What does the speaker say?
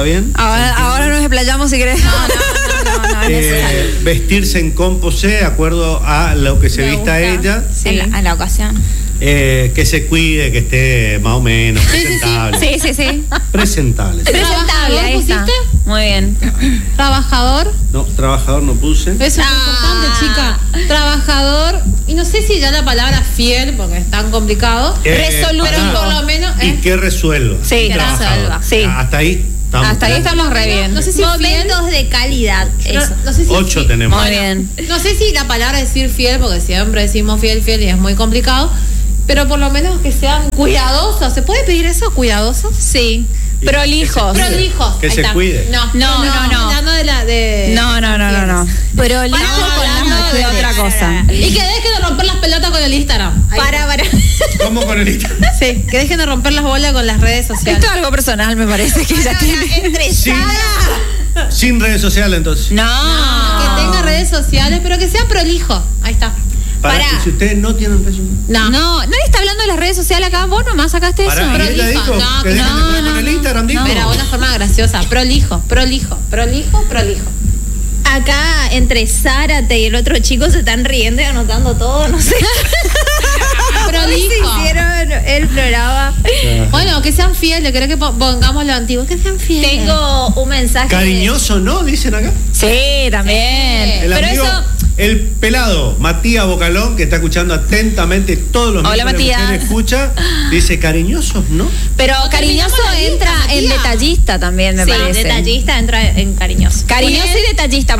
¿Bien? Ahora nos explayamos si querés. No, es necesario. Vestirse en composé de acuerdo a lo que se vista ella. Sí. En la ocasión. Que se cuide, que esté más o menos presentable. Sí. Presentable. Presentable, ahí está. ¿Pusiste? Muy bien. Trabajador. No, trabajador no puse. Eso es importante, chica. Trabajador. Y no sé si ya la palabra fiel, porque es tan complicado. Resolutivo. Pero por lo menos. Y que resuelva. Sí, que resuelva. Sí. Hasta ahí estamos. Hasta ahí estamos re bien. No sé si Momentos de calidad. Eso. No sé si 8 tenemos. Muy bien. No sé si la palabra decir fiel, porque siempre decimos fiel y es muy complicado. Pero por lo menos que sean cuidadosos. ¿Se puede pedir eso? ¿Cuidadosos? Sí. Prolijos. Prolijos. Que Ahí se está. cuide. No. Hablando de la de. No. Prolijos hablando de otra cosa. Y que dejen de romper las pelotas con el Instagram. Ahí. Para. ¿Cómo con el Instagram? Sí, que dejen de romper las bolas con las redes sociales. Esto es algo personal, me parece que ella tiene. Sin redes sociales, entonces. No. Que tenga redes sociales, pero que sea prolijo. Ahí está. Para que si ustedes no tienen redes sociales. No, nadie está hablando de las redes sociales acá. Vos nomás sacaste eso. Pará, ella dijo que dejen de jugar con el Instagram, dijo. Pero una forma graciosa. Prolijo. Acá entre Zárate y el otro chico se están riendo y anotando todo, no sé. Prolijo. Se hicieron el programa. Bueno, que sean fieles. ¿Querés que pongamos lo antiguo? Que sean fieles. Tengo un mensaje. Cariñoso, ¿no? Dicen acá. Sí, también. El Pero amigo, eso. el pelado Matías Bocalón, que está escuchando atentamente todos los Hola, miércoles que Matías. escucha, dice cariñosos, ¿no? Pero cariñoso terminamos la entra lista, en Matías. detallista también, me Sí, parece. detallista entra en cariñoso. Cariñoso y detallista.